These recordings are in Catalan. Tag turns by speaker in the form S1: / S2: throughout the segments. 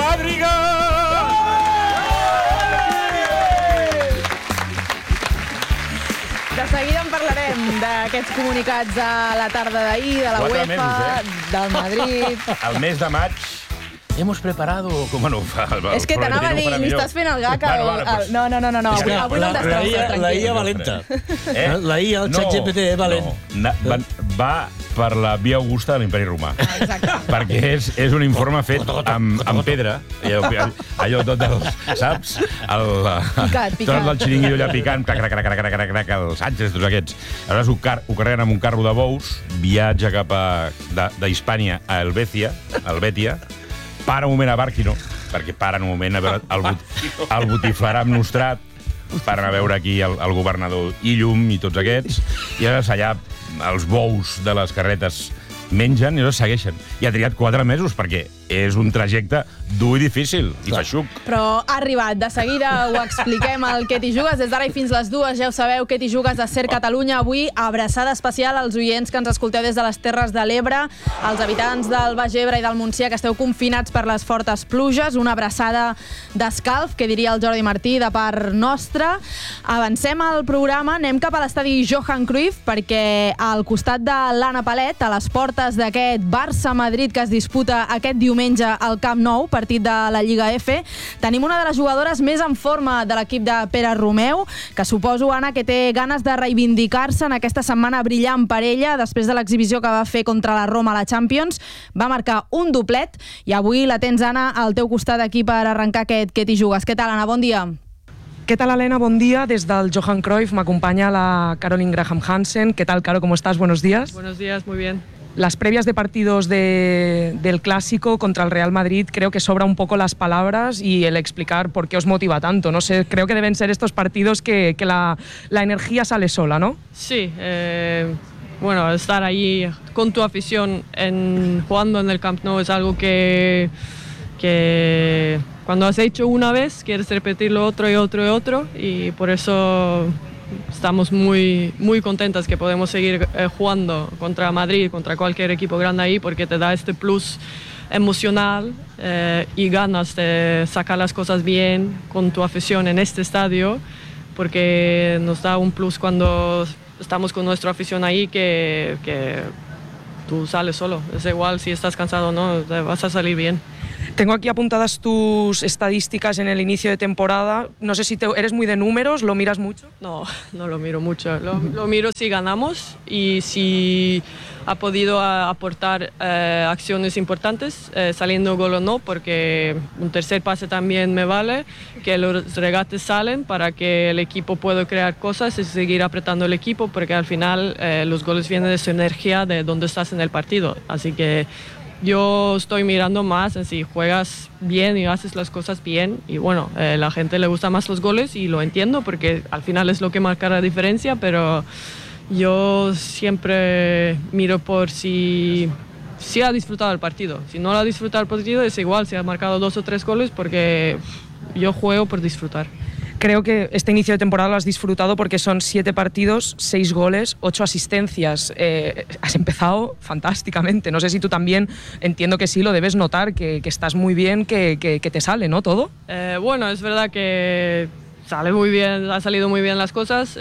S1: Fàbriga!
S2: De seguida en parlarem d'aquests comunicats a la tarda d'ahir, de la UEFA, del Madrid...
S1: El mes de maig hemos preparado... Com no ho fa?
S2: És que t'anava a dir, li estàs fent el gag al... No, avui no t'estàs tranquil.
S3: La IA valenta. La IA, el ChatGPT valent.
S1: Va per la via augusta de l'Imperi Romà.
S2: Exacte.
S1: Perquè és un informe fet amb pedra. Allò tot del... Saps?
S2: Picat.
S1: Tot el xiringuillo allà picant, els Sánchez, tots aquests. Aleshores ho carreguen amb un carro de bous, viatja cap d'Hispània a Helvètia, para un moment a Bàrquino, perquè paren un moment a veure el botiflaram nostrat, paren a veure aquí el governador Illum i tots aquests, i llavors allà els bous de les carretes mengen i llavors segueixen. I ha triat 4 mesos, perquè és un trajecte dur i difícil, i feixuc.
S2: Però ha arribat. De seguida ho expliquem al Què t'hi jugues. Des d'ara i fins les 2, ja ho sabeu, Què t'hi jugues de Ser Catalunya. Avui, abraçada especial als oients que ens escolteu des de les Terres de l'Ebre, als habitants del Baix Ebre i del Montsià que esteu confinats per les fortes pluges. Una abraçada d'escalf, que diria el Jordi Martí, de part nostra. Avancem al programa, anem cap a l'estadi Johan Cruyff, perquè al costat de l'Anna Palet, a les portes d'aquest Barça-Madrid que es disputa aquest diumenge al Camp Nou, partit de la Lliga F, tenim una de les jugadores més en forma de l'equip de Pere Romeu, que suposo, Anna, que té ganes de reivindicar-se en aquesta setmana brillant per ella, després de l'exhibició que va fer contra la Roma a la Champions. Va marcar un doblet i avui la tens, Anna, al teu costat aquí per arrencar aquest Què t'hi jugues. Què tal, Anna? Bon dia.
S4: ¿Qué tal, Elena? Buen día. Desde el Johan Cruyff me acompaña la Caroline Graham Hansen. ¿Qué tal, Caro? ¿Cómo estás? Buenos días.
S5: Buenos días, muy bien.
S4: Las previas de partidos del Clásico contra el Real Madrid, creo que sobra un poco las palabras y el explicar por qué os motiva tanto. No sé, creo que deben ser estos partidos que la energía sale sola, ¿no?
S5: Sí, bueno, estar ahí con tu afición jugando en el Camp Nou es algo que cuando has hecho una vez quieres repetirlo otro y otro y otro, y por eso estamos muy, muy contentas que podemos seguir jugando contra Madrid, contra cualquier equipo grande ahí, porque te da este plus emocional y ganas de sacar las cosas bien con tu afición en este estadio, porque nos da un plus cuando estamos con nuestra afición ahí que tú sales solo. Es igual si estás cansado o no, te vas a salir bien.
S4: Tengo aquí apuntadas tus estadísticas en el inicio de temporada. No sé si eres muy de números, ¿lo miras mucho?
S5: No, no lo miro mucho. Lo miro si ganamos y si ha podido aportar acciones importantes, saliendo gol o no, porque un tercer pase también me vale, que los regates salen para que el equipo pueda crear cosas y seguir apretando el equipo, porque al final los goles vienen de su energía, de dónde estás en el partido. Así que yo estoy mirando más en si juegas bien y haces las cosas bien, y bueno, la gente le gusta más los goles y lo entiendo porque al final es lo que marca la diferencia, pero yo siempre miro por si ha disfrutado el partido. Si no lo ha disfrutado el partido es igual si ha marcado 2 o 3 goles, porque yo juego por disfrutar.
S4: Creo que este inicio de temporada lo has disfrutado porque son 7 partidos, 6 goles, 8 asistencias. Has empezado fantásticamente. No sé si tú también, entiendo que sí, lo debes notar, que estás muy bien, que te sale, ¿no? Todo.
S5: Bueno, es verdad que sale muy bien, ha salido muy bien las cosas,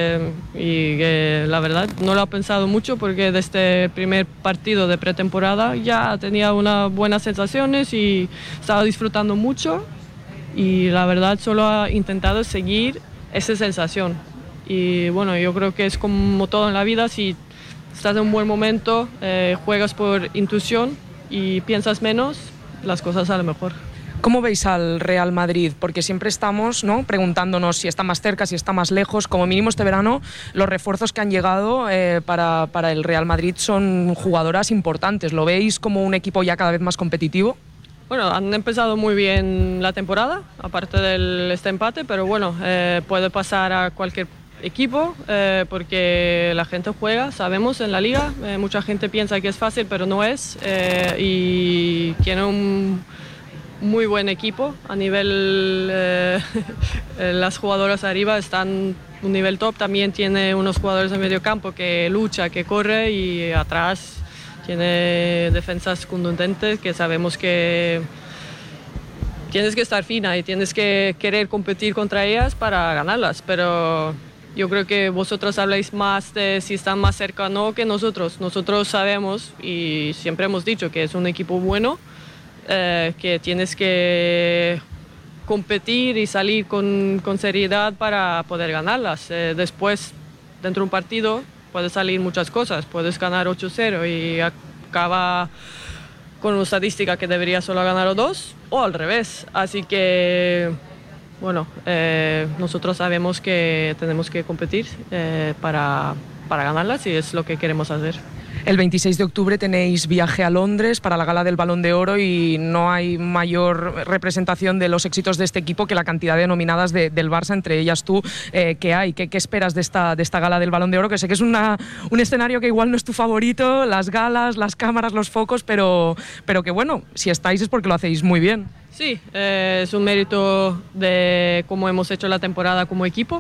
S5: y que la verdad no lo he pensado mucho, porque desde este primer partido de pretemporada ya tenía unas buenas sensaciones y estaba disfrutando mucho. Y la verdad solo he intentado seguir esa sensación. Y bueno, yo creo que es como todo en la vida, si estás en un buen momento, juegas por intuición y piensas menos, las cosas salen mejor.
S4: ¿Cómo veis al Real Madrid? Porque siempre estamos, ¿no?, preguntándonos si está más cerca, si está más lejos. Como mínimo este verano, los refuerzos que han llegado para el Real Madrid son jugadoras importantes. ¿Lo veis como un equipo ya cada vez más competitivo?
S5: Bueno, han empezado muy bien la temporada, aparte de este empate, pero bueno, puede pasar a cualquier equipo, porque la gente juega, sabemos, en la liga. Mucha gente piensa que es fácil, pero no es, y tiene un muy buen equipo a nivel, las jugadoras arriba están un nivel top. También tiene unos jugadores en medio campo que lucha, que corre, y atrás tiene defensas contundentes que sabemos que tienes que estar fina y tienes que querer competir contra ellas para ganarlas, pero yo creo que vosotros habláis más de si están más cerca o no que nosotros. Nosotros sabemos y siempre hemos dicho que es un equipo bueno, que tienes que competir y salir con seriedad para poder ganarlas. Después, dentro de un partido, puede salir muchas cosas. Puedes ganar 8-0 y acaba con una estadística que debería solo ganar 2 o al revés. Así que, bueno, nosotros sabemos que tenemos que competir para ganarlas y es lo que queremos hacer.
S4: El 26 de octubre tenéis viaje a Londres para la gala del Balón de Oro y no hay mayor representación de los éxitos de este equipo que la cantidad de nominadas del Barça, entre ellas tú, que hay. ¿Qué esperas de esta gala del Balón de Oro? Que sé que es un escenario que igual no es tu favorito, las galas, las cámaras, los focos, pero que bueno, si estáis es porque lo hacéis muy bien.
S5: Sí, es un mérito de cómo hemos hecho la temporada como equipo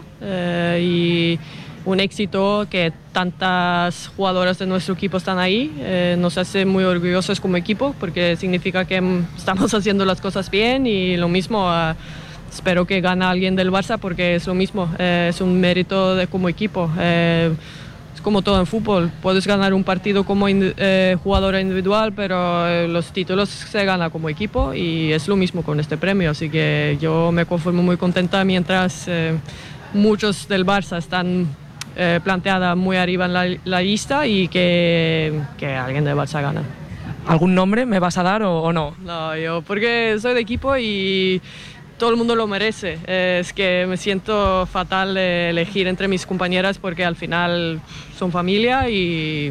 S5: y un éxito que tantas jugadoras de nuestro equipo están ahí. Nos hace muy orgullosos como equipo porque significa que estamos haciendo las cosas bien y lo mismo, espero que gane alguien del Barça porque es lo mismo, es un mérito como equipo. Es como todo en fútbol, puedes ganar un partido como jugadora individual, pero los títulos se ganan como equipo y es lo mismo con este premio, así que yo me conformo muy contenta mientras muchos del Barça están planteada muy arriba en la lista y que alguien de Barça gana.
S4: ¿Algún nombre me vas a dar o no?
S5: No, yo porque soy de equipo y todo el mundo lo merece. Es que me siento fatal de elegir entre mis compañeras porque al final son familia y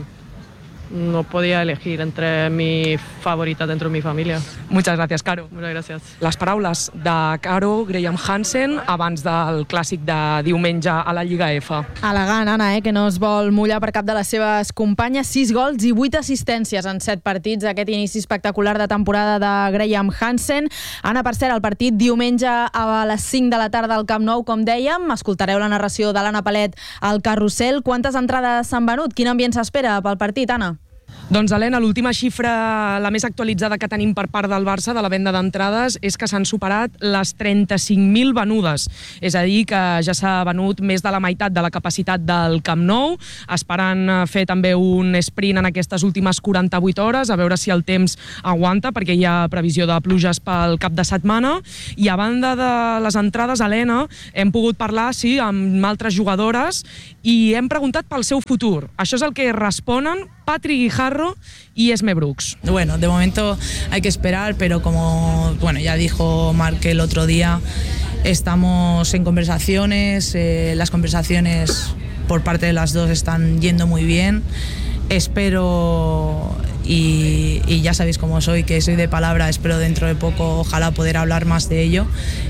S5: no podía elegir entre mi favorita dentro de mi familia.
S4: Muchas gràcies, Caro.
S5: Muchas gracias.
S4: Les paraules de Caro Graham Hansen abans del clàssic de diumenge a la Lliga F.
S2: Elegant, Anna, que no es vol mullar per cap de les seves companyes. 6 gols i 8 assistències en 7 partits. Aquest inici espectacular de temporada de Graham Hansen. Anna, per cert, el partit diumenge a les 5 de la tarda al Camp Nou, com dèiem. Escoltareu la narració de l'Anna Palet al Carrusel. Quantes entrades s'han venut? Quin ambient s'espera pel partit, Anna?
S4: Doncs, Helena, l'última xifra, la més actualitzada que tenim per part del Barça de la venda d'entrades és que s'han superat les 35.000 venudes. És a dir, que ja s'ha venut més de la meitat de la capacitat del Camp Nou, esperant fer també un sprint en aquestes últimes 48 hores, a veure si el temps aguanta, perquè hi ha previsió de pluges pel cap de setmana. I a banda de les entrades, Helena, hem pogut parlar, sí, amb altres jugadores i hem preguntat pel seu futur. Això és el que responen Patri Guijarro y Esme Brooks.
S6: Bueno, de momento hay que esperar, pero como ya dijo Marc el otro día, estamos en conversaciones, las conversaciones por parte de las dos están yendo muy bien. Espero, y ya sabéis cómo soy, que soy de palabra, espero dentro de poco ojalá poder hablar más de ello.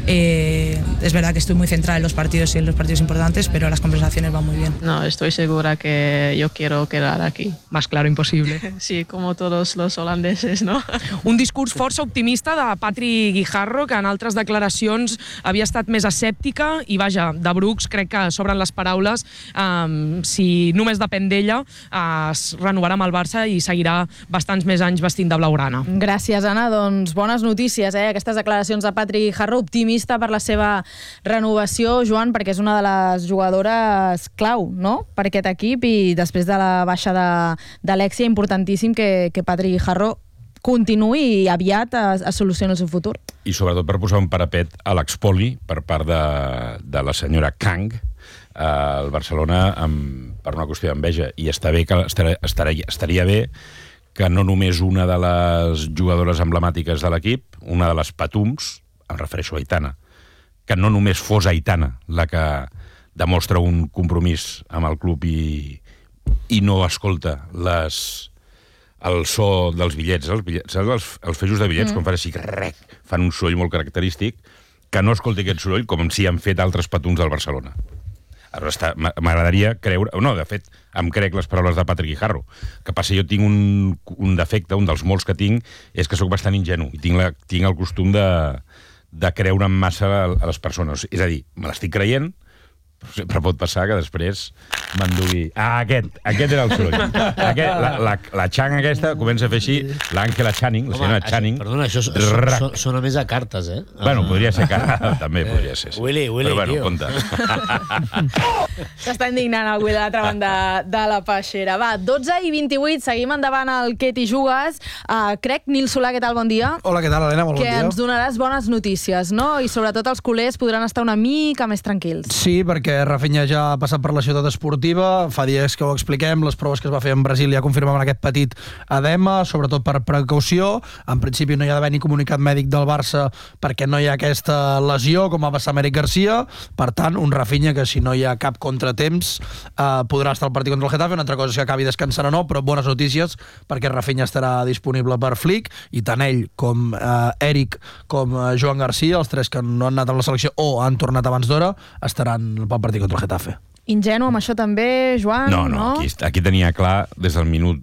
S6: Es verdad que estoy muy centrada en los partidos y en los partidos importantes, pero las conversaciones van muy bien.
S5: No, estoy segura que yo quiero quedar aquí.
S4: Más claro imposible.
S5: Sí, como todos los holandeses, ¿no?
S4: Un discurs força optimista de Patri Guijarro, que en altres declaracions havia estat més escèptica, i vaja, de Brooks crec que s'obren les paraules. Si només depèn d'ella, es renovarà amb el Barça i seguirà bastants més anys vestint de blaugrana.
S2: Gràcies, Anna. Doncs bones notícies, aquestes declaracions de Patri Guijarro, optimista per la seva renovació, Joan, perquè és una de les jugadores clau, no?, per aquest equip, i després de la baixa d'Alexia, importantíssim que Patri Guijarro continuï i aviat es solucioni el seu futur.
S1: I sobretot per posar un parapet a l'expoli per part de la senyora Kang al Barcelona per una qüestió d'enveja. I estaria bé que no només una de les jugadores emblemàtiques de l'equip, una de les patums, em refereixo a Aitana, que no només fos Aitana la que demostra un compromís amb el club i no escolta el so dels bitllets, els feixos de bitllets, quan fan així, fan un soroll molt característic, que no escolti aquest soroll com si han fet altres patums del Barcelona. M'agradaria creure... No, de fet, em crec les paraules de Patri Guijarro. Que passa, jo tinc un defecte, un dels molts que tinc, és que sóc bastant ingenu i tinc el costum de creure en massa a les persones. És a dir, me l'estic creient, Sempre pot passar que després m'endugui... Aquest era el soroll. La Chang aquesta comença a fer així, l'Àngela Channing, la senyora Channing...
S3: Perdona, això sona més a cartes, eh?
S1: Bueno, podria ser cartes, també podria ser.
S3: Willy,
S1: però bueno,
S3: tio.
S1: compte.
S2: S'està indignant el Will a l'altra banda de la peixera. Va, 12 i 28, seguim endavant al Què t'hi jugues. Crec, Nil Solà, què tal? Bon dia.
S7: Hola, què tal, Helena? Molt bon dia.
S2: Que ens donaràs bones notícies, no? I sobretot els culers podran estar una mica més tranquils.
S7: Sí, perquè Rafinha ja ha passat per la ciutat esportiva, fa dies que ho expliquem, les proves que es va fer en Brasil ja confirmaven aquest petit edema, sobretot per precaució. En principi no hi ha d'haver ni comunicat mèdic del Barça perquè no hi ha aquesta lesió, com va passar amb Eric Garcia. Per tant, un Rafinha que si no hi ha cap contratemps podrà estar al partit contra el Getafe. Una altra cosa és que acabi descansant o no, però bones notícies perquè Rafinha estarà disponible per Flick, i tant ell com Eric com Joan Garcia, els tres que no han anat a la selecció o han tornat abans d'hora, estaran pel partit contra el Getafe.
S2: Ingenu amb això també, Joan?
S1: No, aquí tenia clar des del minut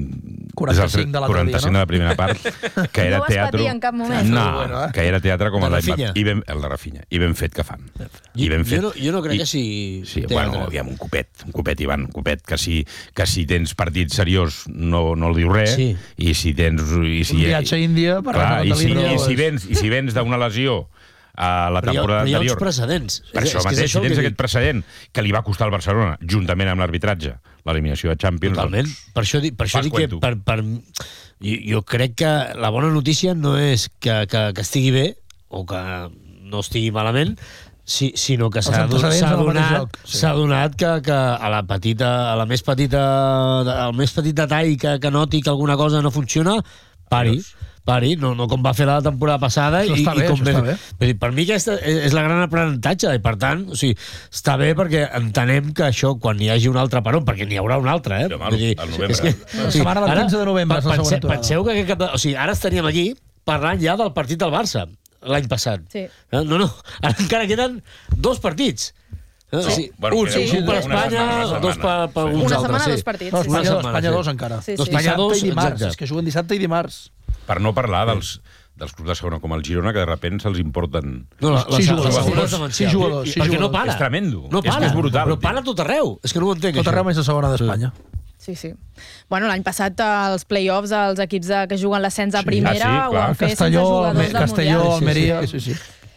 S7: 45 de l'altre dia, no?
S1: de la primera part, que era
S2: no
S1: teatre...
S2: No ho vas patir en cap moment.
S1: No, que era teatre com el de
S3: Rafinha.
S1: El de Rafinha. I ben fet que fan.
S3: Jo no crec que sigui...
S1: Sí, bueno, aviam, un copet, Ivan, un copet, que si tens partit seriós no el diu res,
S3: sí.
S1: I si tens...
S7: Un viatge a Índia per
S1: i si vens d'una lesió a la temporada anterior...
S3: Però hi ha uns precedents.
S1: Per això mateix, si tens aquest precedent que li va costar al Barcelona, juntament amb l'arbitratge, l'eliminació de Champions...
S3: Totalment. Per això dic que jo crec que la bona notícia no és que estigui bé o que no estigui malament, sinó que s'ha donat que al més petit detall que noti que alguna cosa no funciona, pari, no com va fer la temporada passada.
S7: Això està bé.
S3: Per mi aquesta és la gran aprenentatge, i per tant, està bé perquè entenem que això, quan hi hagi un altre parón, perquè n'hi haurà un altre,
S1: al novembre.
S7: La setmana del 15 de novembre és la segona aturada.
S3: Penseu que ara estaríem aquí parlant ja del partit del Barça l'any passat.
S2: Sí.
S3: No, ara encara queden 2 partits.
S2: Sí.
S3: Un per Espanya, 2 per alguns altres.
S2: Una setmana, 2 partits.
S7: No, Espanya 2 encara.
S3: Dissabte
S7: i dimarts. És que juguen dissabte i dimarts.
S1: Per no parlar dels clubs de segona com el Girona, que de repente se'ls importen...
S3: No,
S7: sí jugadors.
S3: Perquè no para.
S1: És tremendo.
S3: No para.
S1: És brutal.
S3: Però para tot arreu. És que no ho entenc,
S7: tot arreu més de segona d'Espanya.
S2: Sí. Bueno, l'any passat els play-offs, els equips que juguen l'ascens a primera, ho van fer sense jugadors del
S7: Castelló, Almeria... Sí.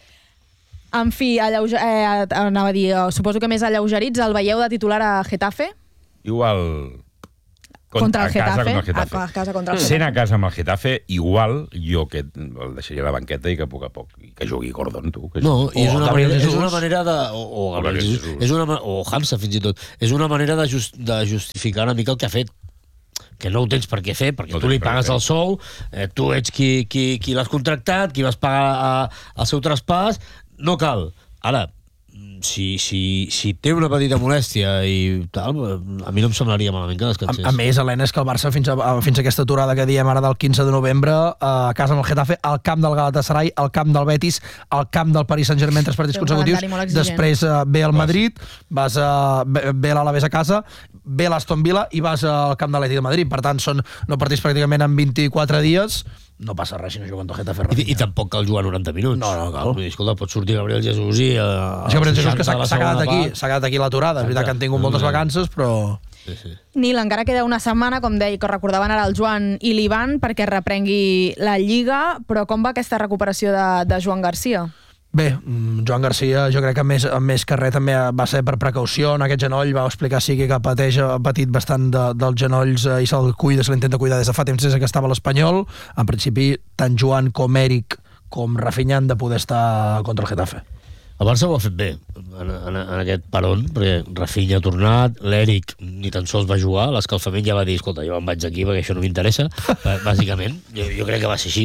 S2: En fi, anava a dir, suposo que més alleugerits, el veieu de titular a Getafe?
S1: Igual...
S2: Contra el Getafe.
S1: A casa contra el Getafe. Sent a casa amb el Getafe, igual jo que el deixaria a la banqueta i que a poc que jugui Gordon, tu.
S3: No, i és una manera de... O Hamza, fins i tot. És una manera de justificar una mica el que ha fet. Que no ho tens per què fer, perquè tu li pagues el sou, tu ets qui l'has contractat, qui vas pagar el seu traspàs, no cal. Ara, si té una petita molèstia i tal, a mi no em semblaria malament que descansés.
S7: A més, Helena, és que el Barça fins a aquesta aturada que diem ara del 15 de novembre, a casa amb el Getafe, al camp del Galatasaray, al camp del Betis, al camp del Paris Saint-Germain, 3 partits consecutius, després ve el Madrid, ve l'Alavés a casa, ve l'Aston Villa i vas al camp de l'Atlètic de Madrid. Per tant, són no partits pràcticament en 24 dies. No passa res si no juguen el Getafe.
S3: I tampoc cal jugar 90 minuts.
S7: No cal.
S3: Escolta, pot sortir Gabriel Jesús i...
S7: Gabriel Jesús que s'ha quedat aquí a l'aturada. És veritat que han tingut moltes vacances, però...
S3: Sí.
S2: Nil, encara queda una setmana, com deia, que recordaven ara el Joan i l'Ivan, perquè reprengui la Lliga, però com va aquesta recuperació de Joan Garcia?
S7: Bé, Joan Garcia jo crec que més que res també va ser per precaució en aquest genoll, va explicar sí que ha patit bastant dels genolls i se l'intenta cuidar des de fa temps des que estava a l'Espanyol. En principi, tant Joan com Eric com Rafinha han de poder estar contra el Getafe.
S3: El Barça ho ha fet bé en aquest peron, perquè Rafinha ha tornat, l'Eric ni tan sols va jugar, l'escalfament ja va dir, escolta, jo em vaig aquí perquè això no m'interessa, bàsicament, jo crec que va ser així.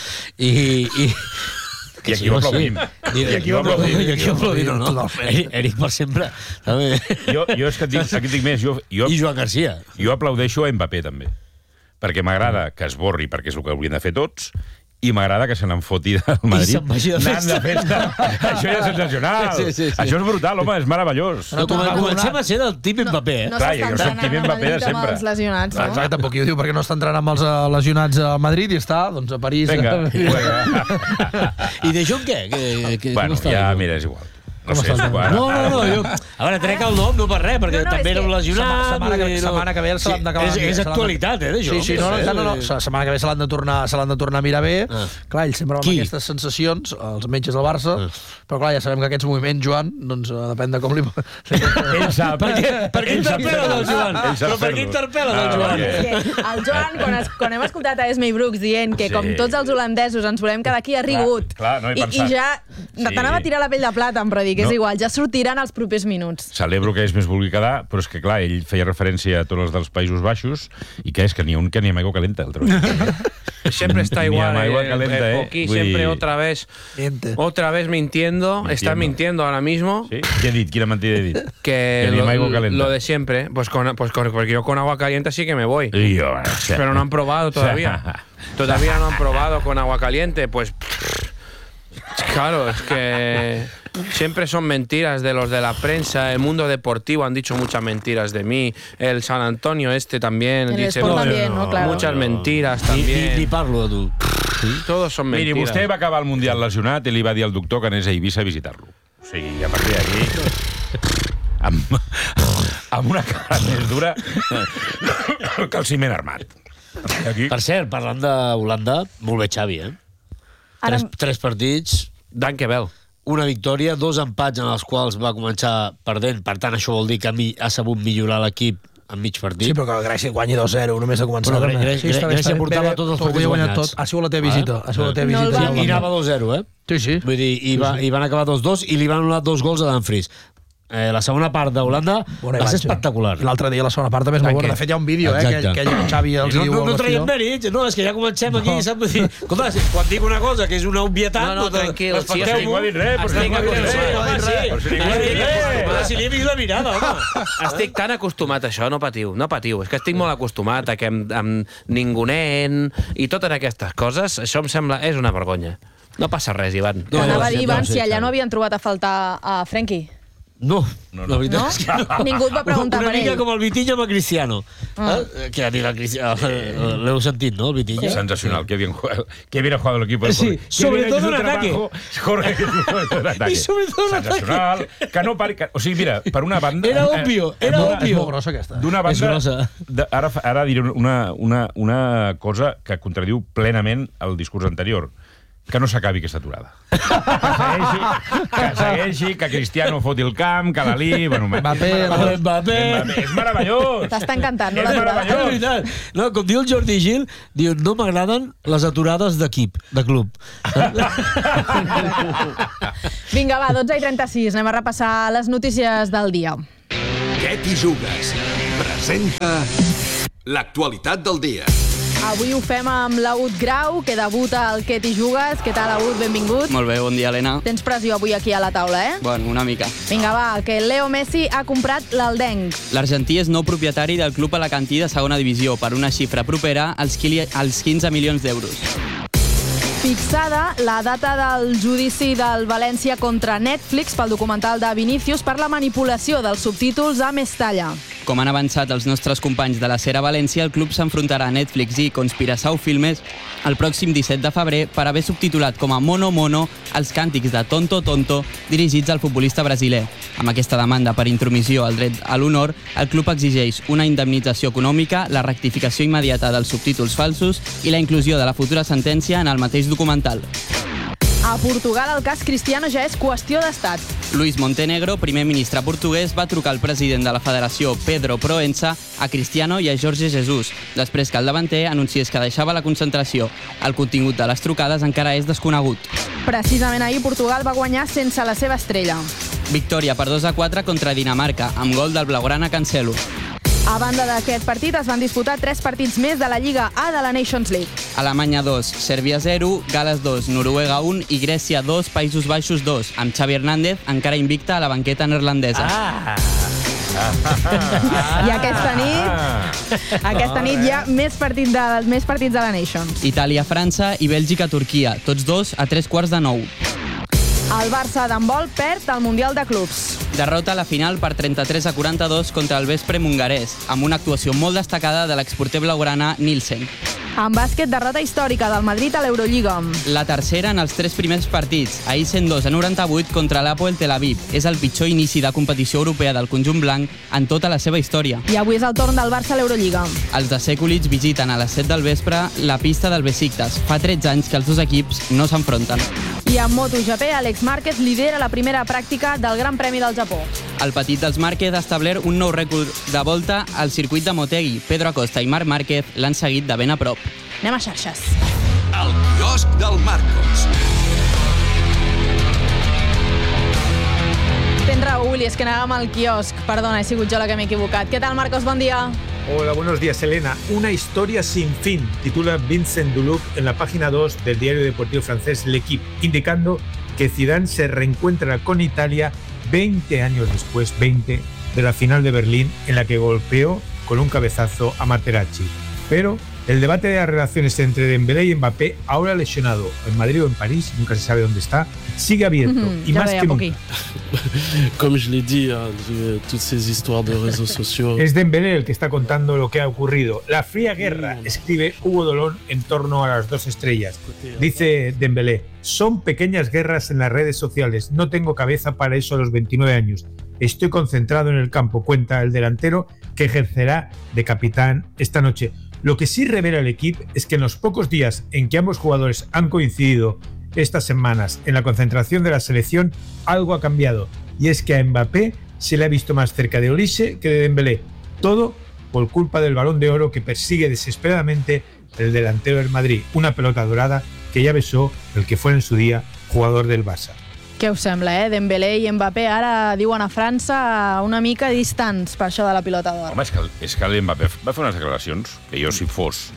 S1: I aquí ho aplaudim.
S3: I aquí ho aplaudim, no? Eric per sempre.
S1: Jo és que et dic més.
S3: I Joan Garcia.
S1: Jo aplaudeixo a Mbappé, també. Perquè m'agrada que es borri, perquè és el que haurien de fer tots, i m'agrada que se n'en foti del Madrid.
S3: I se'n vagi de festa.
S1: Això ja és sensacional. Sí. Això és brutal, home, és meravellós.
S3: Comencem a ser del típ Mbappé.
S2: No s'està entrenant amb els lesionats, no?
S7: Exacte, tampoc ho diu perquè no està entrenant amb els lesionats a Madrid i està, doncs, a París.
S1: Vinga.
S3: I De Jong què?
S1: Bueno, ja, mira, és igual. No sé,
S3: No, jo... A veure, trec el nom, no per res, perquè també éreu lesionat...
S7: Setmana que ve se l'han d'acabar...
S3: És actualitat, d'això.
S7: Sí, no. Setmana que ve se l'han de tornar a mirar bé. Clar, ells sempre amb aquestes sensacions, els metges del Barça, però clar, ja sabem que aquests moviments, Joan, doncs depèn de com li...
S1: Ell sap.
S3: Per què interpel·la el Joan? Però per què interpel·la el Joan?
S2: El Joan, quan hem escoltat a Esme Brooks dient que com tots els holandesos ens volem quedar aquí, ha rigut. I ja t'anava a tirar la pell de plàtan, però dic, és igual, ja sortiran els propers minuts.
S1: Celebro que Esme es vulgui quedar, però és que clar, ell feia referència a tots els dels Països Baixos i que és que n'hi ha un que ni amb aigua calenta.
S8: Siempre está igual, Poquí siempre otra vez mintiendo, está mintiendo ahora mismo.
S1: ¿Sí? ¿Qué he dicho? ¿Quién ha mentido?
S8: Que lo de siempre, porque yo con agua caliente sí que me voy. Pero no han probado todavía. Todavía no han probado con agua caliente, pues... Claro, es que siempre son mentiras de los de la prensa. El mundo deportivo han dicho muchas mentiras de mí. El San Antonio también dice muchas mentiras también.
S3: Ni parlo de tu.
S8: Todos son mentiras.
S1: Miri, vostè va acabar el Mundial lesionat i li va dir al doctor que anés a Eivissa a visitar-lo. O sigui, a partir d'aquí... amb una cara més dura que el ciment armat.
S3: Per cert, parlant d'Holanda, molt bé Xavi, Tres partits...
S8: Dankjewel.
S3: Una victòria, 2 empats en els quals va començar perdent. Per tant, això vol dir que ha sabut millorar l'equip en mig partit.
S7: Sí, però que Grècia guanyi 2-0 només ha començat.
S3: Grècia portava tots els partits guanyats.
S7: Ha sigut la teva visita.
S3: I anava 2-0,
S7: Sí.
S3: Vull dir, i van acabar 2-2 i li van anul·lar 2 gols a Dumfries. La segona part d'Holanda va ser espectacular.
S7: L'altre dia la segona part també és molt bona. De fet, hi ha un vídeo, que Xavi els diu...
S3: No traiem mèrits, no, és que ja comencem aquí, saps? Escolta, quan dic una cosa que és una obvietat...
S8: No, tranquil.
S1: Ningú ha dit res,
S3: si li he vist la mirada, home.
S8: Estic tan acostumat a això, no patiu. És que estic molt acostumat a que amb ningunen i totes aquestes coses, això em sembla... És una vergonya. No passa res, Ivan.
S2: Anava a dir, Ivan, si allà no havien trobat a faltar a Frenkie.
S3: No, la veritat és que no.
S2: Ningú et va preguntar per ell.
S3: Una mica com el Vitinha amb el Cristiano. Que ha dit el Cristiano. L'heu sentit, no, el Vitinha?
S1: Sensacional, que bien ha jugado el equipo.
S3: Sí, sobre todo en ataque.
S1: Jorge,
S3: y sobre todo en ataque.
S1: Sensacional, que no pari... O sigui, mira, per una banda...
S3: Era obvio.
S7: És molt grossa, aquesta.
S1: D'una banda, ara diré una cosa que contradiu plenament el discurs anterior. Que no s'acabi aquesta aturada. Que segueixi, que Cristiano foti el camp, que l'Ali...
S3: Mbappé.
S1: És meravellós.
S2: T'està encantant, no, l'aturada?
S3: No, com diu el Jordi Gil, diu, no m'agraden les aturades d'equip, de club.
S2: Vinga, va, 12:36. Anem a repassar les notícies del dia.
S9: Què t'hi jugues? Presenta l'actualitat del dia.
S2: Avui ho fem amb l'Aut Grau, que debuta al Què t'hi jugues. Què tal, Aut? Benvingut.
S10: Molt bé, bon dia, Helena.
S2: Tens pressió avui aquí a la taula,
S10: Bueno, una mica.
S2: Vinga, va, que Leo Messi ha comprat l'Aldenc.
S10: L'argentí és nou propietari del club alacantí de segona divisió per una xifra propera als 15 milions d'euros.
S2: Fixada la data del judici del València contra Netflix pel documental de Vinícius per la manipulació dels subtítols a Mestalla.
S10: Com han avançat els nostres companys de la Sera València, el club s'enfrontarà a Netflix i Conspiração Filmes el pròxim 17 de febrer per haver subtitulat com a Mono Mono els càntics de Tonto Tonto dirigits al futbolista brasiler. Amb aquesta demanda per intromissió al dret a l'honor, el club exigeix una indemnització econòmica, la rectificació immediata dels subtítols falsos i la inclusió de la futura sentència en el mateix documental.
S2: A Portugal el cas Cristiano ja és qüestió d'estat.
S10: Luis Montenegro, primer ministre portuguès, va trucar al president de la federació, Pedro Proença, a Cristiano i a Jorge Jesus, després que el davanter anunciés que deixava la concentració. El contingut de les trucades encara és desconegut.
S2: Precisament ahir Portugal va guanyar sense la seva estrella.
S10: Victòria per 2-4 contra Dinamarca, amb gol del blaugrana Cancelo.
S2: A banda d'aquest partit es van disputar 3 partits més de la Lliga A de la Nations League.
S10: Alemanya 2, Sèrbia 0, Gales 2, Noruega 1 i Grècia 2, Països Baixos 2, amb Xavi Hernández encara invicta a la banqueta neerlandesa.
S2: I aquesta nit hi ha més partits de la Nations.
S10: Itàlia-França i Bèlgica-Turquia, tots dos a 8:45.
S2: El Barça d'handbol perd el Mundial de Clubs.
S10: Derrota a la final per 33-42 contra el Veszprém hongarès, amb una actuació molt destacada de l'exporter blaugrana Nielsen.
S2: En bàsquet, derrota històrica del Madrid a l'Eurolliga.
S10: La tercera en els 3 primers partits. Ahir 102-98 contra l'Hapoel Tel Aviv. És el pitjor inici de competició europea del conjunt blanc en tota la seva història.
S2: I avui és el torn del Barça a l'Eurolliga.
S10: Els de Sekulic visiten a les 7 del vespre la pista del Besiktas. Fa 13 anys que els dos equips no s'enfronten.
S2: I en MotoGP, Alex Márquez lidera la primera pràctica del Gran Premi del Japó.
S10: El petit dels Márquez ha establert un nou rècord de volta al circuit de Motegi. Pedro Acosta i Marc Márquez l'han seguit de ben a prop.
S2: Anem a xarxes.
S9: El quiosc del Marcos.
S2: Tens raó, Uli, és que anàvem al quiosc. Perdona, he sigut jo la que m'he equivocat. Què tal, Marcos? Bon dia.
S11: Hola, buenos días, Elena. Una historia sin fin, titula Vincent Duluc en la página 2 del diario deportivo francés L'Équipe, indicando que Zidane se reencuentra con Italia 20 años después, 20, de la final de Berlín en la que golpeó con un cabezazo a Materazzi. Pero el debate de las relaciones entre Dembélé y Mbappé, ahora lesionado en Madrid o en París, nunca se sabe dónde está, sigue abierto y más que nunca.
S12: Comme je l'ai dit, toutes ces histoires de réseaux sociaux.
S11: Es Dembélé el que está contando lo que ha ocurrido. La fría guerra, escribe Hugo Dolón en torno a las dos estrellas. Dice Dembélé, son pequeñas guerras en las redes sociales. No tengo cabeza para eso a los 29 años. Estoy concentrado en el campo, cuenta el delantero que ejercerá de capitán esta noche. Lo que sí revela el equipo es que en los pocos días en que ambos jugadores han coincidido estas semanas en la concentración de la selección, algo ha cambiado. Y es que a Mbappé se le ha visto más cerca de Olise que de Dembélé. Todo por culpa del Balón de Oro que persigue desesperadamente el delantero del Madrid. Una pelota dorada que ya besó el que fue en su día jugador del Barça.
S2: Què us sembla, Dembélé i Mbappé ara diuen a França una mica distants per això de la pilota d'or.
S1: Home, és que l'Mbappé va fer unes declaracions que jo, si fos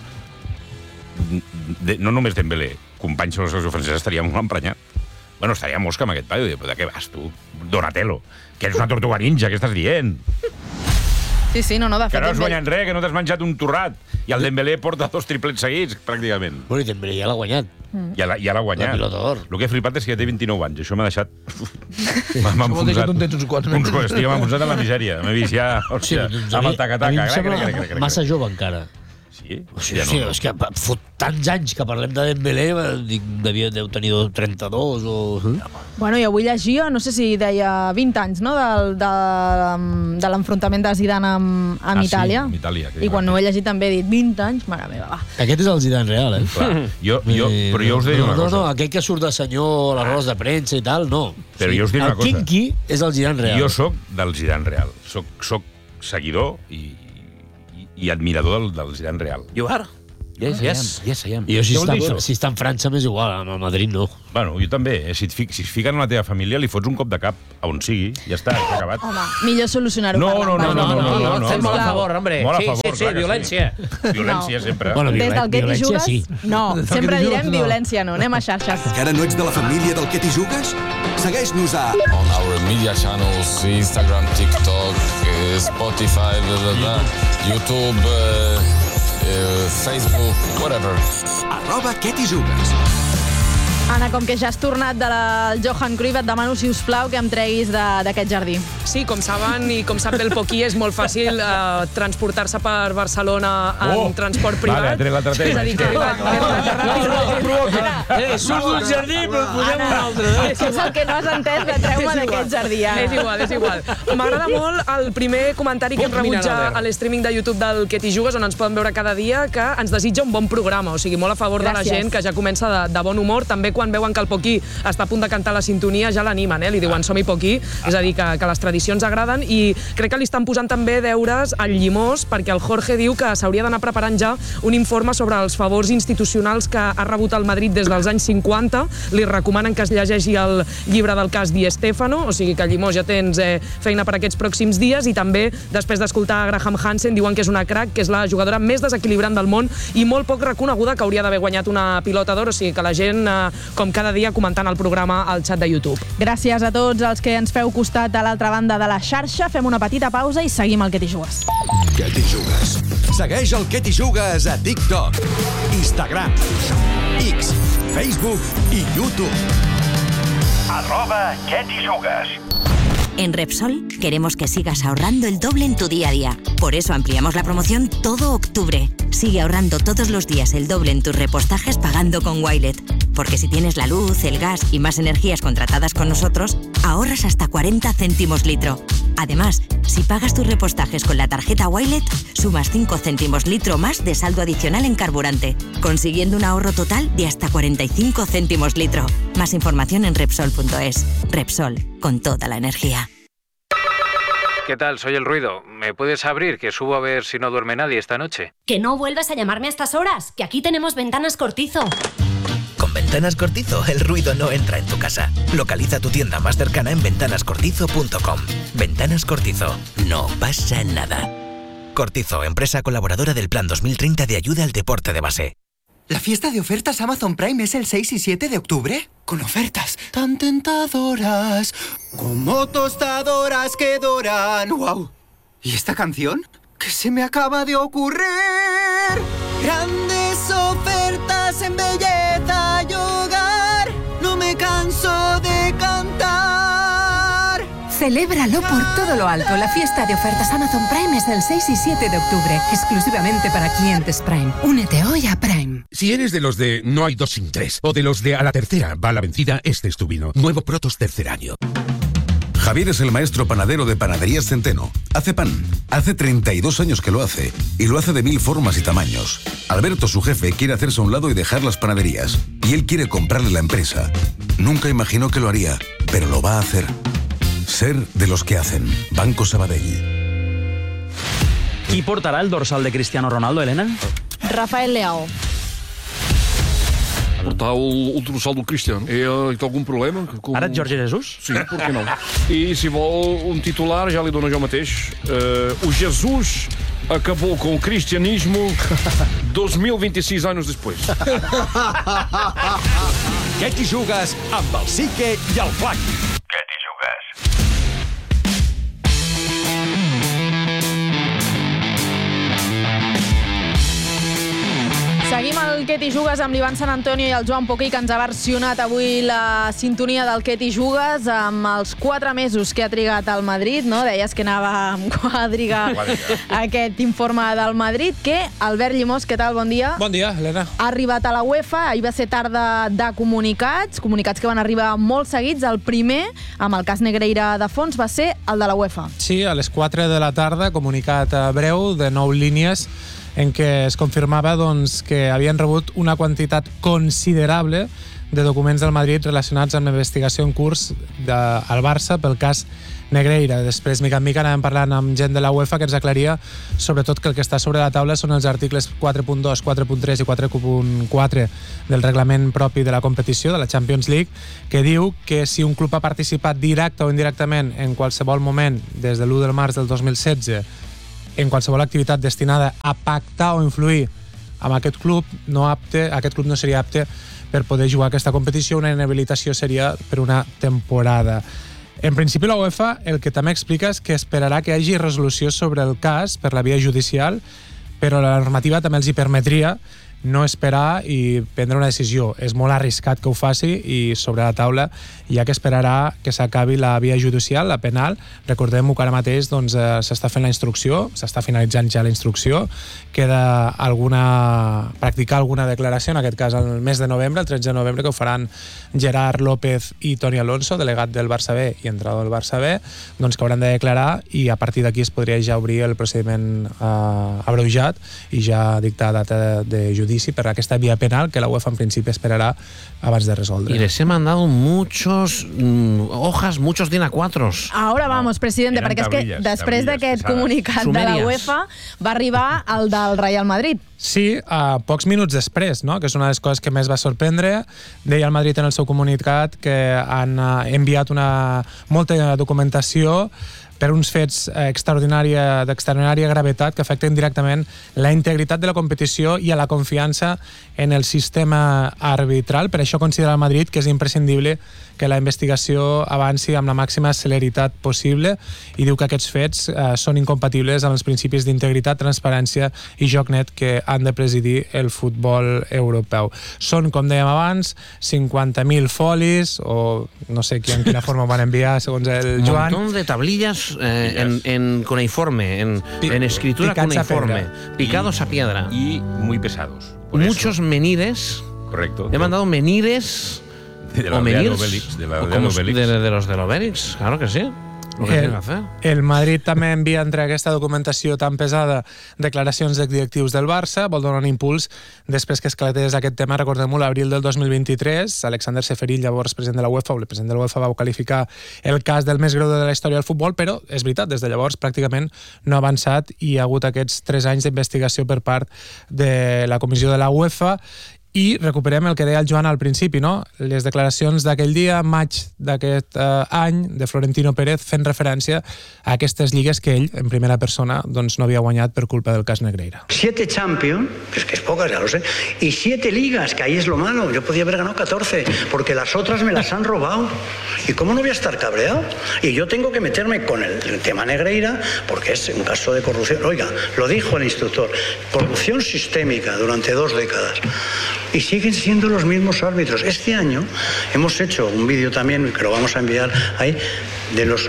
S1: no només Dembélé, companys de la selecció francesa, estaria molt emprenyat. Bueno, estaria mosca amb aquest paio. Però de què vas, tu? Donatello, que eres una tortuga ninja, què estàs dient?
S2: Sí, no, de fet...
S1: Que no has guanyat res, que no t'has menjat un torrat. I el Dembélé porta 2 triplets seguits, pràcticament.
S3: Bueno, i Dembélé ja l'ha guanyat.
S1: Ja l'ha guanyat.
S3: La pilota d'or.
S1: El que he flipat és que ja té 29 anys. Això m'ha deixat...
S7: M'ha enfonsat.
S1: M'ha enfonsat en la misèria. M'he vist ja, hòstia, amb el taca-taca.
S3: A mi em sembla massa jove encara.
S1: Sí?
S3: Sí, és que fot tants anys que parlem de Dembélé, deu tenir 32 o...
S2: Bueno, i avui llegia, no sé si deia 20 anys, no?, de l'enfrontament de Zidane amb Itàlia.
S1: Sí, amb Itàlia.
S2: I quan ho he llegit també he dit 20 anys, mare meva, va.
S3: Aquest és el Zidane real,
S1: Clar, però jo us diré una cosa.
S3: No, aquell que surt de senyor a les rodes de premsa i tal, no.
S1: Però jo us diré una cosa.
S3: El Kinky és el Zidane real.
S1: Jo soc del Zidane real. Soc seguidor i admirador del Zidane real.
S8: You are? Yes, I am.
S3: I jo, si està en França, m'és igual, a Madrid no.
S1: Bueno, jo també. Si es fiquen en la teva família, li fots un cop de cap a on sigui, ja està, s'ha acabat.
S2: Home, millor solucionar-ho.
S8: No. Fem molt a favor, hombre. Sí, violència.
S1: Violència sempre.
S2: Des del que t'hi jugues? No, sempre direm violència, no. Anem a xarxes.
S9: Encara no ets de la família del que t'hi jugues? Segueix-nos a...
S13: On our media channels, Instagram, TikTok, Spotify, YouTube... Facebook, whatever.
S9: @QueTiJugues.
S2: Anna, com que ja has tornat del Johan Cruyff, et demano, si us plau, que em treguis d'aquest jardí.
S4: Sí, com saben i com sap el Poquí, és molt fàcil transportar-se per Barcelona en transport privat.
S1: Vale, tret l'altre tema.
S4: És a dir, que...
S3: Surt d'un jardí, però et posem un altre.
S2: Això és el que no has entès, de treu-me d'aquest jardí.
S4: És igual. M'agrada molt el primer comentari que hem rebut ja a l'streaming de YouTube del Que t'hi jugues, on ens poden veure cada dia, que ens desitja un bon programa. O sigui, molt a favor de la gent, que ja comença de bon humor. També quan veuen que el Poquí està a punt de cantar la sintonia, ja l'animen, li diuen som-hi Poquí, és a dir, que les tradicions agraden, i crec que li estan posant també deures al Llimós, perquè el Jorge diu que s'hauria d'anar preparant ja un informe sobre els favors institucionals que ha rebut el Madrid des dels anys 50. Li recomanen que es llegeixi el llibre del cas Di Stéfano, o sigui que Llimós ja tens feina per aquests pròxims dies, i també, després d'escoltar Graham Hansen, diuen que és una crack, que és la jugadora més desequilibrant del món i molt poc reconeguda, que hauria d'haver guanyat una pilota d'or, o sigui que la gent, com cada dia, comentant el programa al xat de YouTube.
S2: Gràcies a tots els que ens feu costat a l'altra banda de la xarxa. Fem una petita pausa i seguim al Que t'hi jugues.
S9: Que t'hi jugues. Segueix el Que t'hi jugues a TikTok, Instagram, X, Facebook i YouTube.
S14: @Que t'hi jugues. En Repsol queremos que sigas ahorrando el doble en tu día a día. Por eso ampliamos la promoción todo octubre. Sigue ahorrando todos los días el doble en tus repostajes pagando con Wilet. Porque si tienes la luz, el gas y más energías contratadas con nosotros, ahorras hasta 40 céntimos litro. Además, si pagas tus repostajes con la tarjeta Wilet, sumas 5 céntimos litro más de saldo adicional en carburante, consiguiendo un ahorro total de hasta 45 céntimos litro. Más información en Repsol.es. Repsol, con toda la energía.
S15: ¿Qué tal? Soy El Ruido. ¿Me puedes abrir? Que subo a ver si no duerme nadie esta noche.
S16: Que no vuelvas a llamarme a estas horas, que aquí tenemos Ventanas Cortizo.
S17: Con Ventanas Cortizo, el ruido no entra en tu casa. Localiza tu tienda más cercana en ventanascortizo.com. Ventanas Cortizo. No pasa nada. Cortizo, empresa colaboradora del Plan 2030 de ayuda al deporte de base.
S18: ¿La fiesta de ofertas Amazon Prime es el 6 y 7 de octubre? Con ofertas tan tentadoras, como tostadoras que doran. ¡Wow! ¿Y esta canción? ¿Qué se me acaba de ocurrir? Grandes ofertas en belleza y hogar. No me canso de cantar.
S19: Celébralo por todo lo alto. La fiesta de ofertas Amazon Prime es el 6 y 7 de octubre, exclusivamente para clientes Prime. Únete hoy a Prime.
S20: Si eres de los de no hay 2 sin 3 o de los de a la tercera va la vencida, este es tu vino. Nuevo Protos tercer año.
S21: Javier es el maestro panadero de Panaderías Centeno. Hace pan. Hace 32 años que lo hace. Y lo hace de 1000 formas y tamaños. Alberto, su jefe, quiere hacerse a un lado y dejar las panaderías. Y él quiere comprarle la empresa. Nunca imaginó que lo haría, pero lo va a hacer. Ser de los que hacen. Banco Sabadell.
S22: Qui portarà el dorsal de Cristiano Ronaldo, Helena?
S2: Rafael Leao.
S23: Portar el dorsal del Cristiano. Té algun problema?
S22: Ara et Jorge Jesus?
S23: Sí, per què no? I si vol un titular, ja li dono jo mateix. O Jesus acabou com o cristianismo 2026 anos depois.
S9: Què t'hi jugues amb el Sique i el Flac? Què t'hi jugues?
S2: Seguim el Què t'hi jugues amb l'Ivan Sant Antonio i el Joan Poquí, que ens ha versionat avui la sintonia del Què t'hi jugues amb els 4 mesos que ha trigat al Madrid, no? Deies que anava amb quadriga aquest informe del Madrid. Que Albert Llimós, què tal? Bon dia.
S24: Bon dia, Helena.
S2: Ha arribat a la UEFA, ahir va ser tarda de comunicats que van arribar molt seguits. El primer, amb el cas Negreira de fons, va ser el de la UEFA.
S24: Sí, a les 4 de la tarda, comunicat breu de 9 línies, en què es confirmava doncs, que havien rebut una quantitat considerable de documents del Madrid relacionats amb la investigació en curs al Barça pel cas Negreira. Després, mica en mica, anàvem parlant amb gent de la UEFA que ens aclaria sobretot que el que està sobre la taula són els articles 4.2, 4.3 i 4.4 del reglament propi de la competició, de la Champions League, que diu que si un club ha participat directe o indirectament en qualsevol moment des de l'1 de març del 2016 en qualsevol activitat destinada a pactar o influir amb aquest club, aquest club no seria apte per poder jugar a aquesta competició. Una inhabilitació seria per una temporada. En principi, la UEFA el que també explica és que esperarà que hi hagi resolució sobre el cas per la via judicial, però la normativa també els hi permetria no esperar i prendre una decisió. És molt arriscat que ho faci i sobre la taula hi ha que esperarà que s'acabi la via judicial, la penal. Recordem-ho que ara mateix doncs, s'està fent la instrucció, s'està finalitzant ja la instrucció, queda practicar alguna declaració, en aquest cas el mes de novembre, el 13 de novembre, que ho faran Gerard López i Toni Alonso, delegat del Barça B i entrenador del Barça B, doncs, que hauran de declarar i a partir d'aquí es podria ja obrir el procediment abreujat i ja dictar data de judici per aquesta vía penal que la UEFA en principi esperarà abans de resoldre.
S8: Y les he mandado muchos hojas, muchos DIN A4s.
S2: Ahora vamos, presidente, perquè és que després d'aquest comunicat de la UEFA va arribar el del Real Madrid.
S24: Sí, pocs minuts després, no? Que és una de les coses que més va sorprendre. Deia el Madrid en el seu comunicat que han enviat molta documentació per uns fets d'extraordinària gravetat que afecten directament la integritat de la competició i a la confiança en el sistema arbitral. Per això considera el Madrid que és imprescindible que la investigació avanci amb la màxima celeritat possible i diu que aquests fets són incompatibles amb els principis d'integritat, transparència i joc net que han de presidir el futbol europeu. Són, com dèiem abans, 50.000 folis, o no sé en quina forma ho van enviar segons el Joan.
S8: Un montón de tablillas escritos en cuneiforme, en escritura cuneiforme, picados a piedra.
S1: Y muy pesados.
S8: Muchos menires.
S1: Correcto.
S8: He mandado menires
S1: de la Obélix, de
S8: los del Obélix, claro que sí.
S24: El Madrid també envia entre aquesta documentació tan pesada declaracions de directius del Barça, vol donar un impuls després que esclatés aquest tema. Recordem-ho, l'abril del 2023, Alexander Seferin, llavors president de la UEFA, o el president de la UEFA, va qualificar el cas del més greu de la història del futbol, però és veritat, des de llavors pràcticament no ha avançat i hi ha hagut aquests 3 anys d'investigació per part de la comissió de la UEFA. I recuperem el que deia el Joan al principi, no? Les declaracions d'aquell dia, maig d'aquest any, de Florentino Pérez, fent referència a aquestes lligues que ell, en primera persona, doncs no havia guanyat per culpa del cas Negreira.
S5: 7 Champions, es que es pocas, ya lo sé, y 7 ligas, que ahí es lo malo. Yo podía haber ganado 14, porque las otras me las han robado. ¿Y cómo no voy a estar cabreado? Y yo tengo que meterme con el tema Negreira, porque es un caso de corrupción. Oiga, lo dijo el instructor, corrupción sistémica durante 2 décadas. Y siguen siendo los mismos árbitros. Este año hemos hecho un vídeo también, que lo vamos a enviar ahí, de los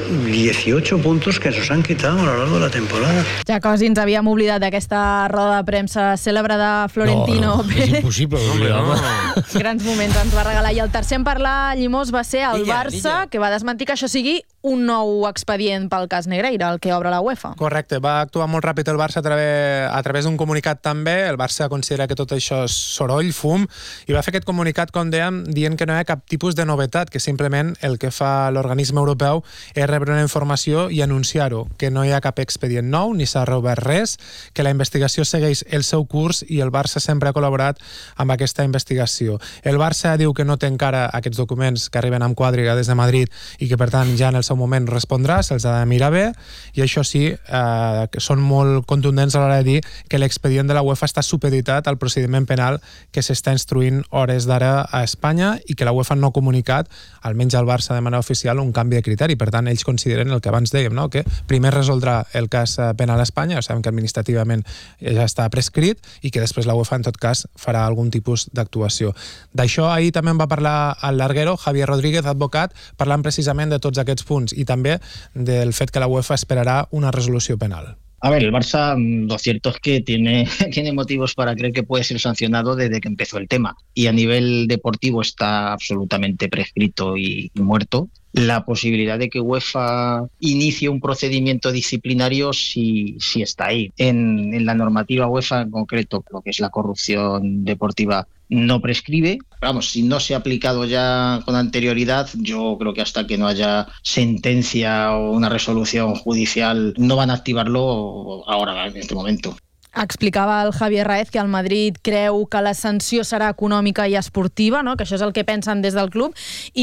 S5: 18 puntos que nos han quitado a lo largo de la temporada.
S2: Ja quasi ens havíem oblidat d'aquesta roda de premsa cèlebre de Florentino Pérez.
S3: És impossible oblidar-me.
S2: Grans moments ens va regalar. I el tercer en parlar, Llimós, va ser el Barça, que va desmentir que això sigui un nou expedient pel cas Negreira, el que obre la UEFA.
S24: Correcte, va actuar molt ràpid el Barça a través d'un comunicat també. El Barça considera que tot això és soroll, fum, i va fer aquest comunicat, com dèiem, dient que no hi ha cap tipus de novetat, que simplement el que fa l'organisme europeu és rebre una informació i anunciar-ho, que no hi ha cap expedient nou, ni s'ha reobert res, que la investigació segueix el seu curs i el Barça sempre ha col·laborat amb aquesta investigació. El Barça diu que no té encara aquests documents que arriben amb quadriga des de Madrid i que, per tant, ja en el seu moment respondrà, se'ls ha de mirar bé, i això sí, que són molt contundents a l'hora de dir que l'expedient de la UEFA està supeditat al procediment penal que s'està instruint hores d'ara a Espanya i que la UEFA no ha comunicat, almenys al Barça de manera oficial, un canvi de criteri. Per tant, ells consideren el que abans dèiem, no? Que primer resoldrà el cas penal a Espanya, ja sabem que administrativament ja està prescrit, i que després la UEFA, en tot cas, farà algun tipus d'actuació. D'això ahir també en va parlar el larguero, Javier Rodríguez, advocat, parlant precisament de tots aquests punts i també del fet que la UEFA esperarà una resolució penal.
S6: A ver, el Barça, lo cierto es que tiene motivos para creer que puede ser sancionado desde que empezó el tema. Y a nivel deportivo está absolutamente prescrito y muerto. La posibilidad de que UEFA inicie un procedimiento disciplinario sí está ahí. En la normativa UEFA, en concreto, lo que es la corrupción deportiva, no prescribe. Vamos, si no se ha aplicado ya con anterioridad, yo creo que hasta que no haya sentencia o una resolución judicial no van a activarlo ahora, en este momento.
S2: Explicava el Javier Raez que el Madrid creu que la sanció serà econòmica i esportiva, no? Que això és el que pensen des del club,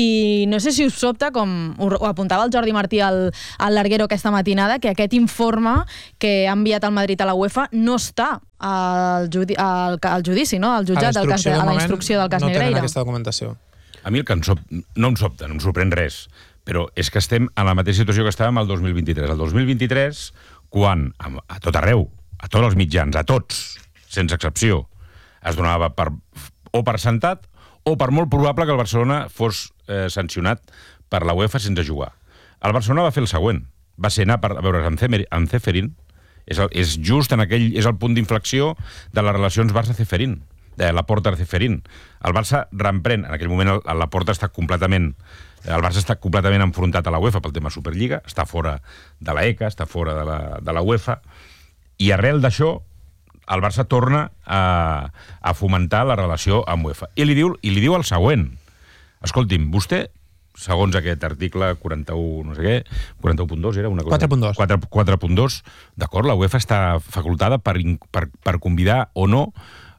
S2: i no sé si us sobta, com ho apuntava el Jordi Martí al larguero aquesta matinada, que aquest informe que ha enviat el Madrid a la UEFA no està al judici, no? Al jutjat, a la instrucció del cas Negreira.
S24: No tenen aquesta documentació.
S1: A mi el que no em sobta, no em sorprèn res, però és que estem en la mateixa situació que estàvem el 2023. El 2023, quan a tot arreu, a tots els mitjans, a tots, sense excepció, es donava per sentat o per molt probable que el Barcelona fos sancionat per la UEFA sense jugar. El Barcelona va fer el següent. Va ser anar a veure amb Ceferin. És just en aquell... És el punt d'inflexió de les relacions Barça-Ceferin, de la Porta de Ceferin. El Barça reemprèn. En aquell moment la Porta està completament... El Barça està completament enfrontat a la UEFA pel tema Superliga, està fora de la ECA, està fora de la UEFA, i arrel d'això el Barça torna a fomentar la relació amb UEFA. I li diu el següent. Escolti'm, vostè, segons aquest article 41, no sé què, 41.2 era una cosa...
S24: 4.2.
S1: 4.2, d'acord, la UEFA està facultada per convidar o no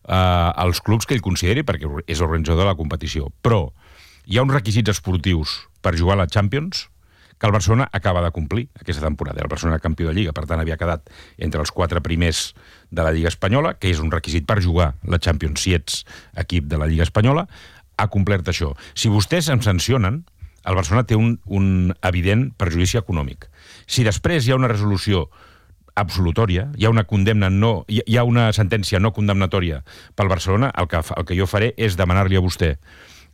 S1: els clubs que ell consideri, perquè és organitzador de la competició. Però hi ha uns requisits esportius per jugar a la Champions que el Barcelona acaba de complir aquesta temporada. El Barcelona era campió de Lliga, per tant havia quedat entre els 4 primers de la Lliga Espanyola, que és un requisit per jugar la Champions si ets equip de la Lliga Espanyola, ha complert això. Si vostès em sancionen, el Barcelona té un evident perjudici econòmic. Si després hi ha una resolució absolutòria, hi ha una condemna hi ha una sentència no condemnatòria pel Barcelona, el que jo faré és demanar-li a vostè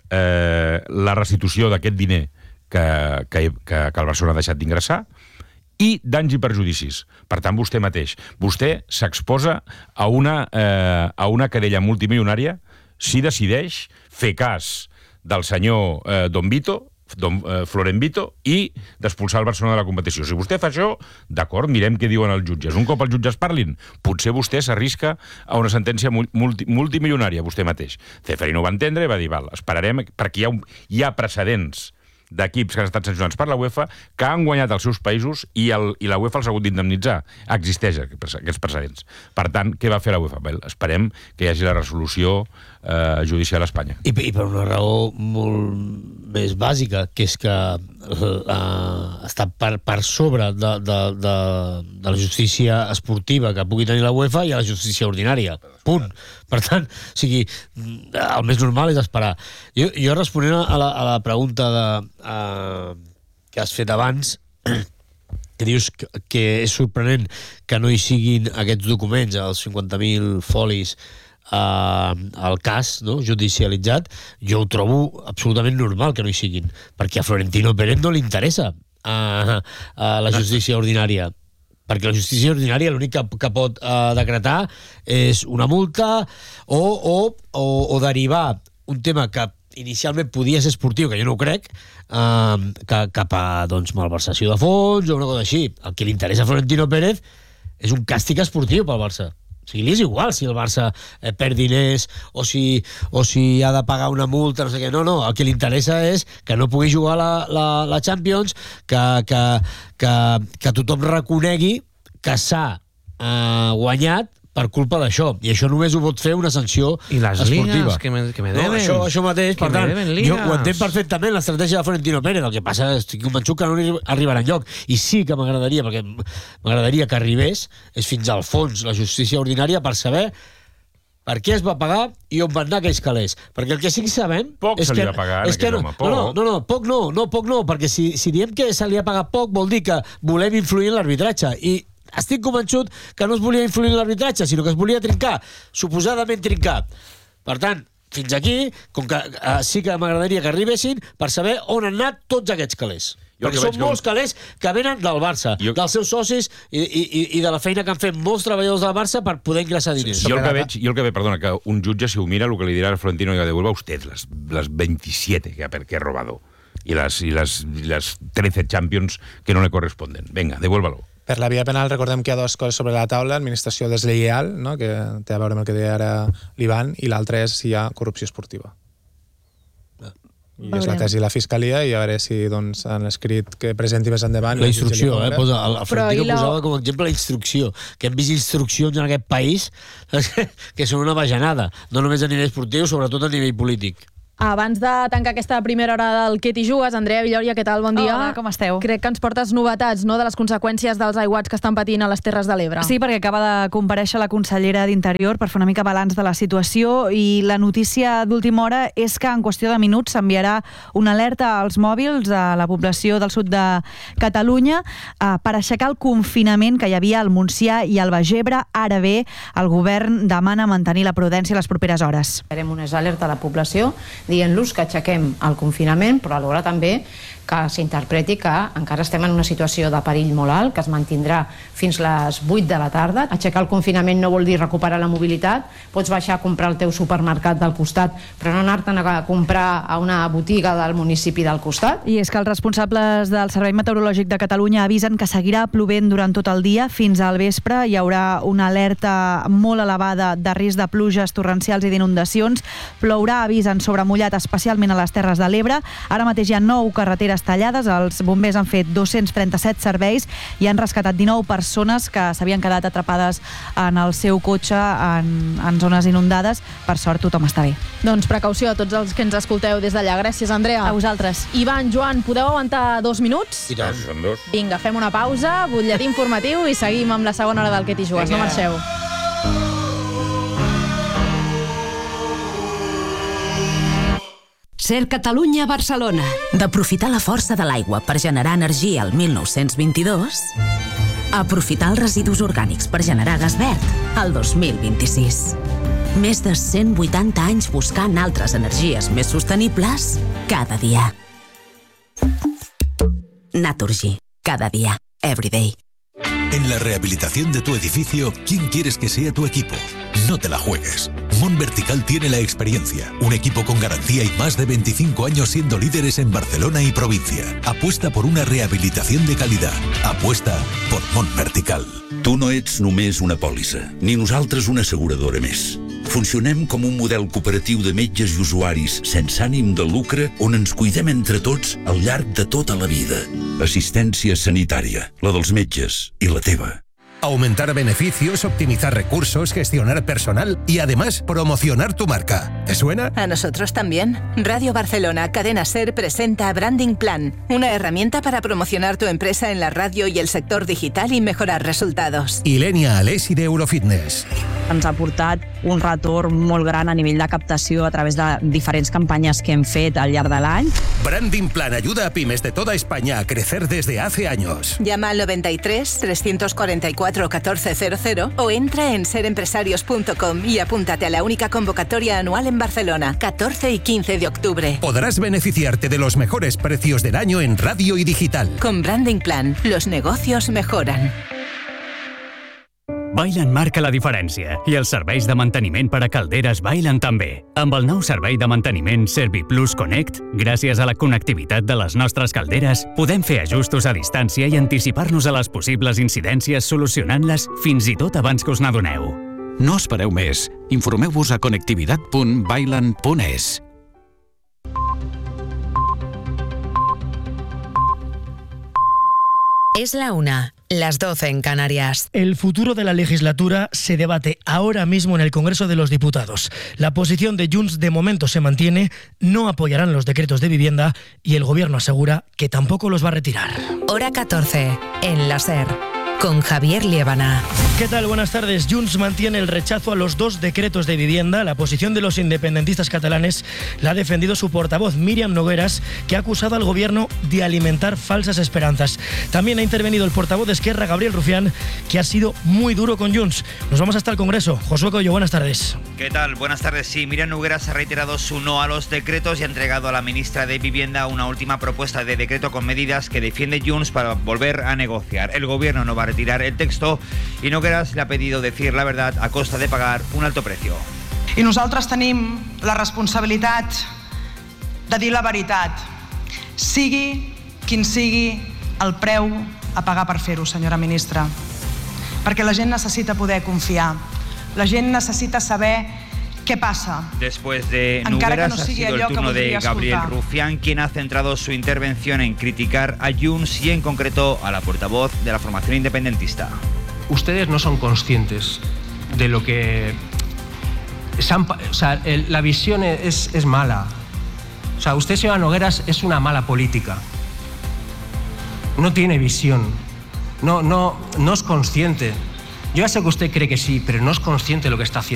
S1: la restitució d'aquest diner que el Barcelona ha deixat d'ingressar i danys i perjudicis. Per tant, vostè mateix. Vostè s'exposa a una querella multimilionària si decideix fer cas del senyor Don Vito, Florent Vito, i d'expulsar el Barcelona de la competició. Si vostè fa això, d'acord, mirem què diuen els jutges. Un cop els jutges parlin, potser vostè s'arrisca a una sentència multimilionària, vostè mateix. Ceferino ho va entendre i va dir, val, esperarem, perquè hi ha precedents d'equips que han estat sancionats per la UEFA que han guanyat els seus països i la UEFA els ha hagut d'indemnitzar. Existeix aquests precedents. Per tant, què va fer la UEFA? Bé, esperem que hi hagi la resolució judicial a Espanya.
S3: I per una raó molt més bàsica, que és que està per sobre de la justícia esportiva que pugui tenir la UEFA i a la justícia ordinària. Punt. Per tant, o sigui, el més normal és esperar. Jo responent a la pregunta que has fet abans, que dius que és sorprenent que no hi siguin aquests documents, els 50.000 folis, el cas, no, judicialitzat, jo ho trobo absolutament normal que no hi siguin, perquè a Florentino Pérez no li interessa a la justícia ordinària, perquè la justícia ordinària l'únic que pot decretar és una multa o derivar un tema que inicialment podia ser esportiu, que jo no ho crec, cap a malversació de fons o una cosa així. El que li interessa a Florentino Pérez és un càstig esportiu pel Barça. O sigui, li és igual si el Barça perd diners o si ha de pagar una multa, no sé què. No, el que li interessa és que no pugui jugar la Champions, que tothom reconegui que s'ha guanyat per culpa d'això. I això només ho pot fer una sanció esportiva.
S8: I les ligas que me deben.
S3: No, això mateix, per tant, jo ho entenc perfectament, l'estratègia de Florentino Pérez. El que passa és que estic convençut que no arribarà enlloc. I sí que m'agradaria, perquè m'agradaria que arribés, és fins al fons la justícia ordinària per saber per què es va pagar i on van anar aquells calés. Perquè el que sí que sabem...
S1: Poc se li va pagar a aquest home, poc.
S3: Poc no, perquè si diem que se li ha pagat poc vol dir que volem influir en l'arbitratge. I estic convençut que no es volia influir en l'arbitratge, sinó que es volia trincar, suposadament trincar. Per tant, fins aquí, com que sí que m'agradaria que arribessin per saber on han anat tots aquests calés. Perquè són molts calés que venen del Barça, dels seus socis i de la feina que han fet molts treballadors del Barça per poder ingressar diners.
S1: Jo el que veig, perdona, que un jutge, si ho mira, el que li dirà al Florentino es que devuelva usted las 27 que ha robado y las 13 Champions que no le corresponden. Venga, devuélvalo.
S24: Per la via penal recordem que hi ha dues coses sobre la taula: administració deslleial, no?, que té a veure amb el que deia ara l'Ivan, i l'altra és si hi ha corrupció esportiva. I és la tesi de la Fiscalia, i a veure si han escrit que presenti més endavant.
S3: La instrucció, el Florentino posava com a exemple la instrucció, que hem vist instruccions en aquest país que són una bajanada, no només a nivell esportiu, sobretot a nivell polític.
S2: Abans de tancar aquesta primera hora del Què t'hi jugues, Andrea Villòria, què tal? Bon dia.
S7: Hola, com esteu?
S2: Crec que ens portes novetats, no?, de les conseqüències dels aiguats que estan patint a les Terres de l'Ebre.
S7: Sí, perquè acaba de comparèixer la consellera d'Interior per fer una mica balanç de la situació, i la notícia d'última hora és que en qüestió de minuts s'enviarà una alerta als mòbils a la població del sud de Catalunya per aixecar el confinament que hi havia al Montsià i al Baix Ebre. Ara bé, el govern demana mantenir la prudència les properes hores.
S10: Farem unes alertes a la població dient-los que aixequem el confinament, però alhora també que s'interpreti que encara estem en una situació de perill molt alt, que es mantindrà fins les 8 de la tarda. Aixecar el confinament no vol dir recuperar la mobilitat. Pots baixar a comprar el teu supermercat del costat, però no anar-te'n a comprar a una botiga del municipi del costat.
S7: I és que els responsables del Servei Meteorològic de Catalunya avisen que seguirà plovent durant tot el dia. Fins al vespre hi haurà una alerta molt elevada de risc de pluges torrencials i d'inundacions. Plourà, avisen, sobre mullat, especialment a les Terres de l'Ebre. Ara mateix hi ha 9 carreteres tallades. Els bombers han fet 237 serveis i han rescatat 19 persones que s'havien quedat atrapades en el seu cotxe en zones inundades. Per sort, tothom està bé.
S2: Doncs precaució a tots els que ens escolteu des d'allà. Gràcies, Andrea.
S7: A vosaltres.
S2: Ivan, Joan, podeu aguantar 2 minuts?
S3: I tant.
S2: Vinga, fem una pausa, butlletí informatiu i seguim amb la segona hora del Què t'hi jugues. No marxeu.
S11: Ser Catalunya a Barcelona.
S14: D'aprofitar la força de l'aigua per generar energia al 1922, aprofitar els residus orgànics per generar gas verd al 2026. Més de 180 anys buscant altres energies més sostenibles cada dia. Naturgy. Cada dia everyday.
S4: En la rehabilitación de tu edificio, ¿quién quieres que sea tu equipo? No te la juegues. Mont Vertical tiene la experiencia, un equipo con garantía y más de 25 años siendo líderes en Barcelona y provincia. Apuesta por una rehabilitación de calidad. Apuesta por Mont Vertical.
S11: Tu no ets només una pòlissa, ni nosaltres una asseguradora més. Funcionem com un model cooperatiu de metges i usuaris sense ànim de lucre on ens cuidem entre tots al llarg de tota la vida. Assistència sanitària, la dels metges i la teva.
S12: Aumentar beneficios, optimizar recursos, gestionar personal y además promocionar tu marca. ¿Te suena?
S13: A nosotros también. Radio Barcelona, Cadena SER presenta Branding Plan, una herramienta para promocionar tu empresa en la radio y el sector digital y mejorar resultados.
S12: Ilenia Alessi d'Eurofitness.
S25: Ens ha portat un retorn molt gran a nivell de captació a través de diferents campanyes que hem fet al llarg de l'any.
S12: Branding Plan ayuda a pymes de toda España a crecer desde hace años.
S13: Llama al 93 344 1400 o entra en serempresarios.com y apúntate a la única convocatoria anual en Barcelona, 14 y 15 de octubre.
S12: Podrás beneficiarte de los mejores precios del año en radio y digital.
S13: Con Branding Plan, los negocios mejoran.
S26: Bailan marca la diferència i els serveis de manteniment per a calderes bailen també. Amb el nou servei de manteniment ServiPlus Connect, gràcies a la connectivitat de les nostres calderes, podem fer ajustos a distància i anticipar-nos a les possibles incidències solucionant-les fins i tot abans que us n'adoneu.
S27: No espereu més. Informeu-vos a connectivitat.bailan.es.
S28: Es la 1, las 12 en Canarias.
S29: El futuro de la legislatura se debate ahora mismo en el Congreso de los Diputados. La posición de Junts de momento se mantiene, no apoyarán los decretos de vivienda y el Gobierno asegura que tampoco los va a retirar.
S28: Hora 14, en la SER, con Javier Liébana.
S29: ¿Qué tal? Buenas tardes. Junts mantiene el rechazo a los 2 decretos de vivienda. La posición de los independentistas catalanes la ha defendido su portavoz Míriam Nogueras, que ha acusado al Gobierno de alimentar falsas esperanzas. También ha intervenido el portavoz de Esquerra, Gabriel Rufián, que ha sido muy duro con Junts. Nos vamos hasta el Congreso. Josué Coello, buenas tardes.
S30: ¿Qué tal? Buenas tardes. Sí, Míriam Nogueras ha reiterado su no a los decretos y ha entregado a la ministra de Vivienda una última propuesta de decreto con medidas que defiende Junts para volver a negociar. El Gobierno no va a retirar el texto y Nogueras le ha pedido decir la verdad a costa de pagar un alto precio.
S31: I nosaltres tenim la responsabilitat de dir la veritat, sigui quin sigui el preu a pagar per fer-ho, senyora ministra. Perquè la gent necessita poder confiar, la gent necessita saber qué pasa.
S30: Después de Nogueras ha sido el turno de Gabriel Rufián, quien ha centrado su intervención en criticar a Junts y en concreto a la portavoz de la formación independentista.
S32: Ustedes no son conscientes de lo que... la visión es mala. O sea, usted, señora Nogueras, es una mala política. No tiene visión. No es consciente. Yo ya sé que usted cree que sí, pero no es consciente de lo que está haciendo.